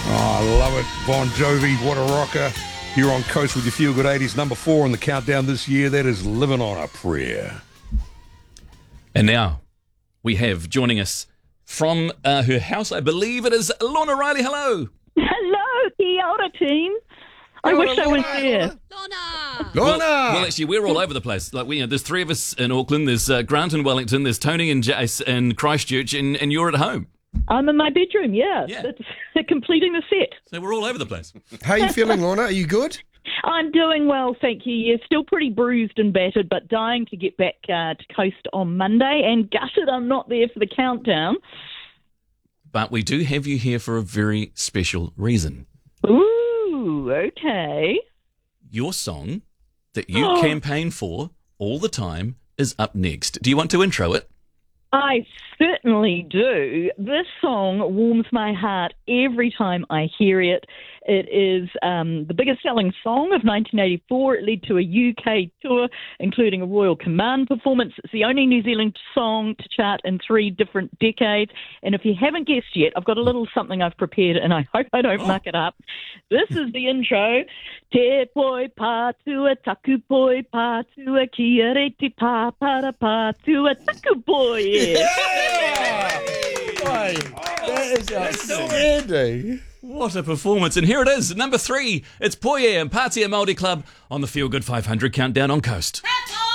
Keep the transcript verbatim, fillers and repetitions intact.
Oh, I love it. Bon Jovi, what a rocker. Here on Coast with your Feel Good eighties. Number four on the countdown this year. That is Living on a Prayer. And now we have joining us from uh, her house, I believe it is Lorna Riley. Hello. Hello, Kia ora team. I Kia wish ora, I was Lorna. there. Lorna! Lorna! Well, well, actually, we're all over the place. Like we, you know, there's three of us in Auckland. There's uh, Grant in Wellington. There's Tony and Jace in Christchurch, and, and you're at home. I'm in my bedroom, yeah. Yeah. It's completing the set. So we're all over the place. How are you feeling, Lorna? Are you good? I'm doing well, thank you. Yeah, still pretty bruised and battered, but dying to get back uh, to Coast on Monday, and gutted I'm not there for the countdown. But we do have you here for a very special reason. Ooh, okay. Your song that you campaign for all the time is up next. Do you want to intro it? I certainly do. This song warms my heart every time I hear it. It is um, the biggest selling song of nineteen eighty-four. It led to a U K tour, including a Royal Command performance. It's the only New Zealand song to chart in three different decades. And if you haven't guessed yet, I've got a little something I've prepared, and I hope I don't muck it up. This is the intro. Te poi pātua, taku poi pātua, kia re te pā para pātua, taku poi. Yeah! Boy, that is outstanding. What a performance. And here it is, number three. It's Poye and Pātia Māori Club on the Feel Good five hundred countdown on Coast. That's all!